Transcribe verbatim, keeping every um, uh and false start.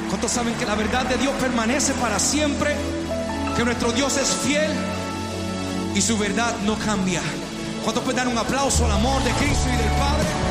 ¿Cuántos saben que la verdad de Dios permanece para siempre? Que nuestro Dios es fiel y su verdad no cambia. ¿Cuántos pueden dar un aplauso al amor de Cristo y del Padre?